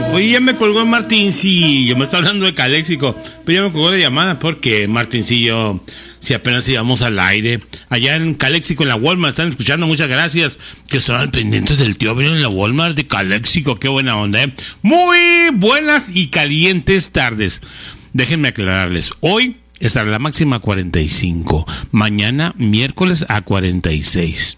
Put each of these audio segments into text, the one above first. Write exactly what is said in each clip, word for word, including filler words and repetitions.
Oye, ya me colgó Martincillo, me está hablando de Caléxico, pero ya me colgó la llamada porque Martincillo, si apenas íbamos al aire, allá en Caléxico, en la Walmart, están escuchando, muchas gracias, que están pendientes del tío, vieron en la Walmart de Caléxico, qué buena onda, ¿eh? Muy buenas y calientes tardes. Déjenme aclararles, hoy estará la máxima a cuarenta y cinco, mañana miércoles a cuarenta y seis.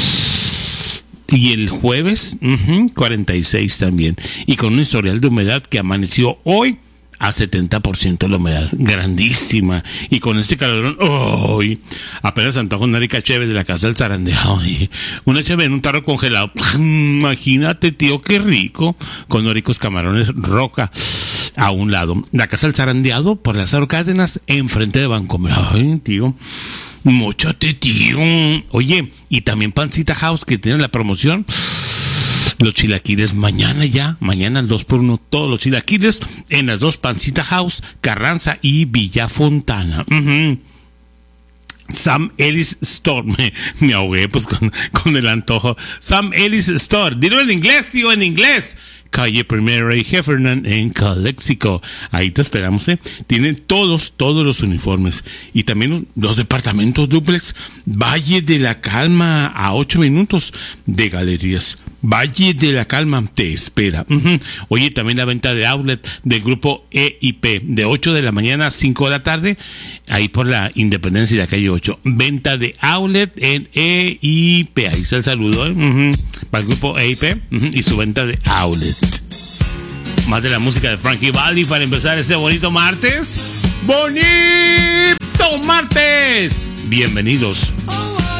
Y el jueves, uh-huh, cuarenta y seis también. Y con un historial de humedad que amaneció hoy a setenta por ciento la humedad. Grandísima. Y con este calorón, ¡ay! Oh, apenas se antoja una rica cheve de la casa del zarandeado. Una cheve en un tarro congelado. Imagínate, tío, qué rico. Con unos ricos camarones roca a un lado. La casa del zarandeado por Lázaro Cárdenas, enfrente de Bancomer. Ay, tío. Móchate, tío. Oye, y también Pancita House, que tiene la promoción. Los chilaquiles mañana ya, mañana al dos por uno, todos los chilaquiles en las dos Pancita House, Carranza y Villa Fontana. Uh-huh. Sam Ellis Store, me, me ahogué pues con, con el antojo. Sam Ellis Store, dilo en inglés, tío, en inglés. Calle Primera y Heffernan en Caléxico. Ahí te esperamos, ¿eh? Tienen todos, todos los uniformes. Y también los departamentos dúplex. Valle de la Calma, a ocho minutos de galerías. Valle de la Calma te espera. Uh-huh. Oye, también la venta de outlet del grupo E I P, de ocho de la mañana a cinco de la tarde, ahí por la Independencia de la calle ocho. Venta de outlet en E I P. Ahí está el saludo, ¿eh? Uh-huh. Para el grupo E I P, uh-huh, y su venta de outlet. Más de la música de Frankie Valli para empezar este bonito martes. ¡Bonito martes! Bienvenidos.